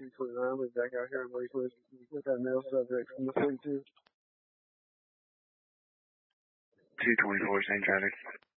229 with back out here. I'm waiting with that male subject from the 42. 224, same traffic.